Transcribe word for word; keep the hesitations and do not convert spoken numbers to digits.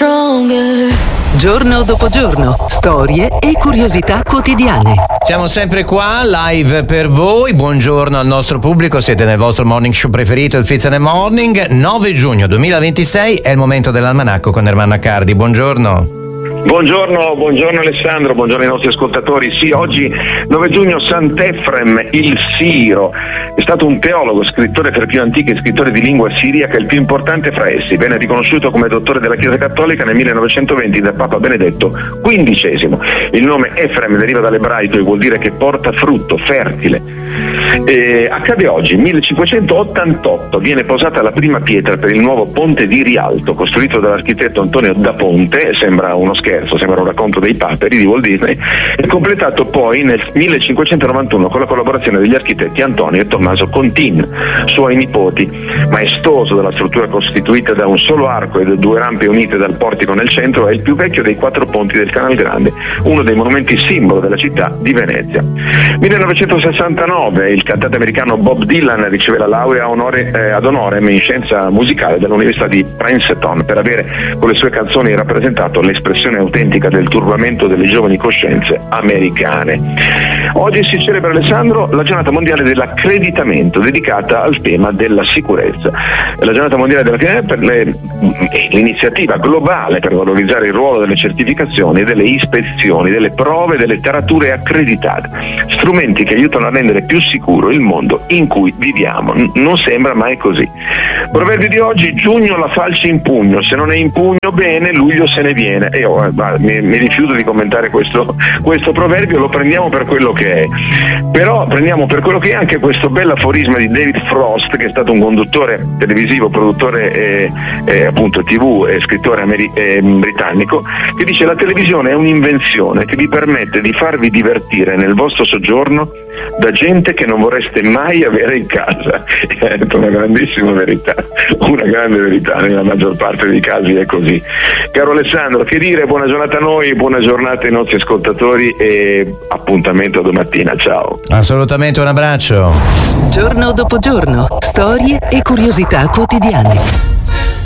stronger. Giorno dopo giorno, storie e curiosità quotidiane. Siamo sempre qua, live per voi. Buongiorno al nostro pubblico, siete nel vostro morning show preferito, il Fizz and the Morning. nove giugno duemilaventisei è il momento dell'almanacco con Ermanno Accardi. Buongiorno. Buongiorno, buongiorno Alessandro, buongiorno ai nostri ascoltatori. Sì, oggi nove giugno Sant'Efrem il Siro è stato un teologo, scrittore tra i più antichi scrittori di lingua siriaca, il più importante fra essi. Venne riconosciuto come dottore della Chiesa Cattolica nel millenovecentoventi da Papa Benedetto quindicesimo. Il nome Efrem deriva dall'ebraico e vuol dire che porta frutto, fertile. E accade oggi, millecinquecentottantotto, viene posata la prima pietra per il nuovo ponte di Rialto, costruito dall'architetto Antonio da Ponte. Sembra uno scherzo, sembra un racconto dei paperi di Walt Disney, e completato poi nel millecinquecentonovantuno con la collaborazione degli architetti Antonio e Tommaso Contin, suoi nipoti. Maestoso dalla struttura costituita da un solo arco e da due rampe unite dal portico nel centro, è il più vecchio dei quattro ponti del Canal Grande, uno dei monumenti simbolo della città di Venezia. millenovecentosessantanove il cantante americano Bob Dylan riceve la laurea onore, eh, ad honorem in scienza musicale dall'Università di Princeton per avere con le sue canzoni rappresentato l'espressione autentica del turbamento delle giovani coscienze americane. Oggi si celebra, Alessandro, la giornata mondiale dell'accreditamento, dedicata al tema della sicurezza. La giornata mondiale dell'accreditamento per le, l'iniziativa globale per valorizzare il ruolo delle certificazioni, delle ispezioni, delle prove, delle tarature accreditate, strumenti che aiutano a rendere più sicuro il mondo in cui viviamo. N- non sembra mai così. Proverbio di oggi: giugno la falce in pugno, se non è in pugno bene, luglio se ne viene. E io oh, mi, mi rifiuto di commentare questo, questo proverbio, lo prendiamo per quello che è. Però prendiamo per quello che è anche questo bel aforisma di David Frost, che è stato un conduttore televisivo, produttore e, e appunto tivù e scrittore ameri- e britannico, che dice: la televisione è un'invenzione che vi permette di farvi divertire nel vostro soggiorno da gente che non vorreste mai avere in casa. È una grandissima verità, una grande verità, nella maggior parte dei casi è così. Caro Alessandro, che dire, buona giornata a noi, buona giornata ai nostri ascoltatori e appuntamento a domattina, ciao. Assolutamente, un abbraccio. Giorno dopo giorno, storie e curiosità quotidiane.